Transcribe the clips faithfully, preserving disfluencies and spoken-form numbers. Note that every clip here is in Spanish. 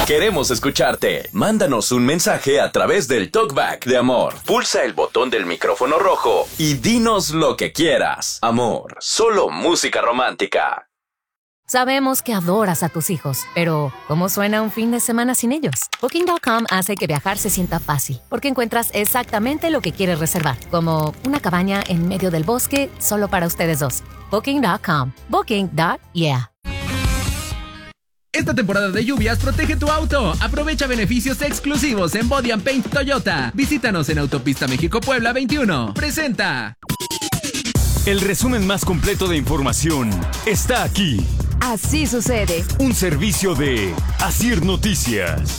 Queremos escucharte. Mándanos un mensaje a través del TalkBack de Amor. Pulsa el botón del micrófono rojo y dinos lo que quieras. Amor, solo música romántica. Sabemos que adoras a tus hijos, pero ¿cómo suena un fin de semana sin ellos? Booking punto com hace que viajar se sienta fácil, porque encuentras exactamente lo que quieres reservar, como una cabaña en medio del bosque solo para ustedes dos. Booking punto com. Booking. Yeah. Esta temporada de lluvias protege tu auto. Aprovecha beneficios exclusivos en Body and Paint Toyota. Visítanos en Autopista México-Puebla veintiuno. Presenta. El resumen más completo de información está aquí. Así sucede. Un servicio de Asir Noticias.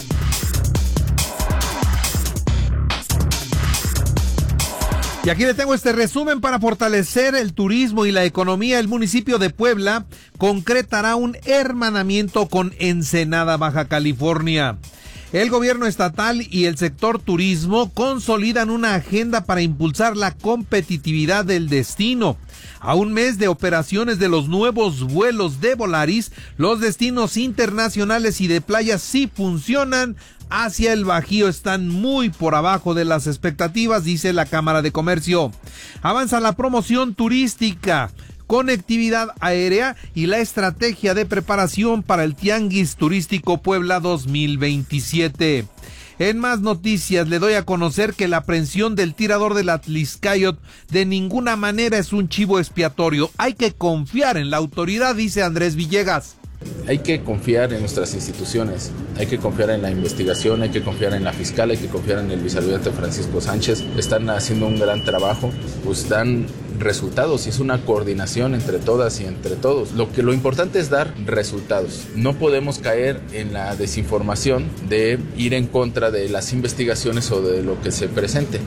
Y aquí le tengo este resumen. Para fortalecer el turismo y la economía, el municipio de Puebla concretará un hermanamiento con Ensenada, Baja California. El gobierno estatal y el sector turismo consolidan una agenda para impulsar la competitividad del destino. A un mes de operaciones de los nuevos vuelos de Volaris, los destinos internacionales y de playas sí funcionan. Hacia el Bajío están muy por abajo de las expectativas, dice la Cámara de Comercio. Avanza la promoción turística, conectividad aérea y la estrategia de preparación para el Tianguis Turístico Puebla dos mil veintisiete. En más noticias, le doy a conocer que la aprehensión del tirador del Atlixcáyotl de ninguna manera es un chivo expiatorio. Hay que confiar en la autoridad, dice Andrés Villegas. Hay que confiar en nuestras instituciones, hay que confiar en la investigación, hay que confiar en la fiscal, hay que confiar en el vicealmirante Francisco Sánchez. Están haciendo un gran trabajo, pues dan resultados y es una coordinación entre todas y entre todos. Lo que lo importante es dar resultados. No podemos caer en la desinformación de ir en contra de las investigaciones o de lo que se presente.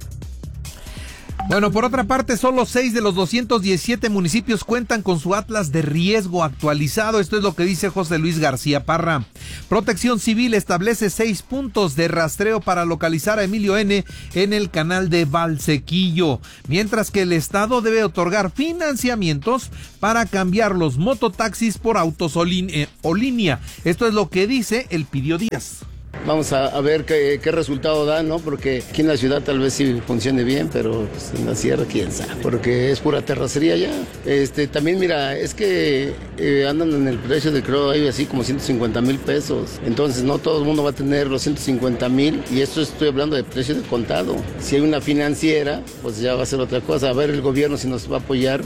Bueno, por otra parte, solo seis de los doscientos diecisiete municipios cuentan con su atlas de riesgo actualizado. Esto es lo que dice José Luis García Parra. Protección Civil establece seis puntos de rastreo para localizar a Emilio N. en el canal de Valsequillo, mientras que el Estado debe otorgar financiamientos para cambiar los mototaxis por autos o, line- o línea. Esto es lo que dice Elpidio Díaz. Vamos a, a ver qué, qué resultado da, ¿no? Porque aquí en la ciudad tal vez sí funcione bien, pero pues, en la sierra quién sabe, porque es pura terracería ya. Este, también mira, es que eh, andan en el precio de, creo, hay así como ciento cincuenta mil pesos. Entonces no todo el mundo va a tener los ciento cincuenta mil, y esto estoy hablando de precio de contado. Si hay una financiera, pues ya va a ser otra cosa. A ver el gobierno si nos va a apoyar.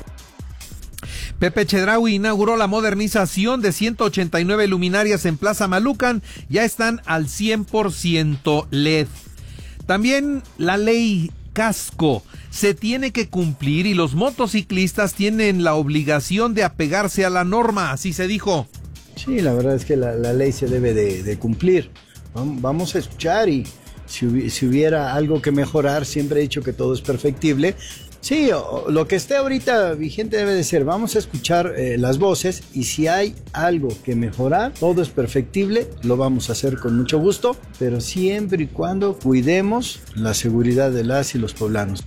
Pepe Chedraui inauguró la modernización de ciento ochenta y nueve luminarias en Plaza Malucan, ya están al cien por ciento L E D. También la ley casco se tiene que cumplir y los motociclistas tienen la obligación de apegarse a la norma, así se dijo. Sí, la verdad es que la, la ley se debe de, de cumplir. Vamos a escuchar y si, hubi- si hubiera algo que mejorar, siempre he dicho que todo es perfectible. Sí, lo que esté ahorita vigente debe de ser, vamos a escuchar eh, las voces y si hay algo que mejorar, todo es perfectible, lo vamos a hacer con mucho gusto, pero siempre y cuando cuidemos la seguridad de las y los poblanos.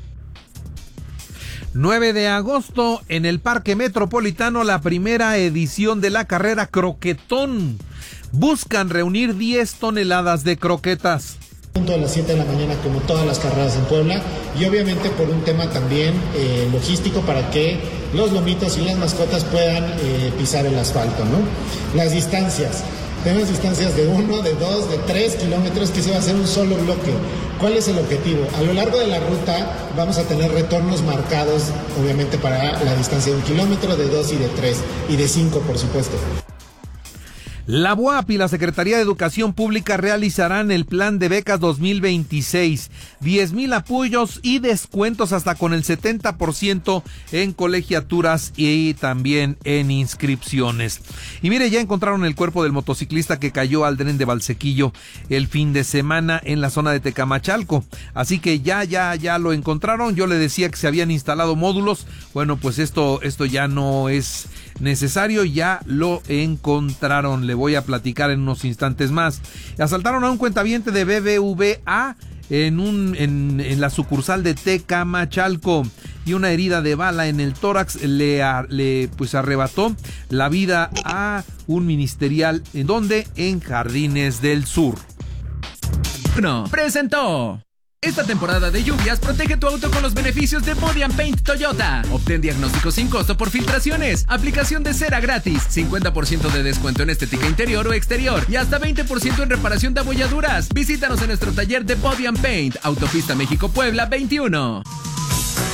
nueve de agosto, en el Parque Metropolitano, la primera edición de la carrera Croquetón. Buscan reunir diez toneladas de croquetas. Punto a las siete de la mañana, como todas las carreras en Puebla, y obviamente por un tema también eh, logístico para que los lomitos y las mascotas puedan eh, pisar el asfalto, ¿no? Las distancias, tenemos distancias de uno, de dos, de tres kilómetros, que se va a hacer un solo bloque. ¿Cuál es el objetivo? A lo largo de la ruta vamos a tener retornos marcados, obviamente para la distancia de un kilómetro, de dos y de tres, y de cinco, por supuesto. La B U A P y la Secretaría de Educación Pública realizarán el plan de becas dos mil veintiséis. diez mil apoyos y descuentos hasta con el setenta por ciento en colegiaturas y también en inscripciones. Y mire, ya encontraron el cuerpo del motociclista que cayó al dren de Valsequillo el fin de semana en la zona de Tecamachalco. Así que ya, ya, ya lo encontraron. Yo le decía que se habían instalado módulos. Bueno, pues esto, esto ya no es necesario, ya lo encontraron. Le voy a platicar en unos instantes más. Asaltaron a un cuentaviente de B B V A en, un, en, en la sucursal de Tecamachalco, y una herida de bala en el tórax le, le pues arrebató la vida a un ministerial. ¿En dónde? En Jardines del Sur. No, presentó. Esta temporada de lluvias, protege tu auto con los beneficios de Body and Paint Toyota. Obtén diagnóstico sin costo por filtraciones, aplicación de cera gratis, cincuenta por ciento de descuento en estética interior o exterior y hasta veinte por ciento en reparación de abolladuras. Visítanos en nuestro taller de Body and Paint, Autopista México-Puebla veintiuno.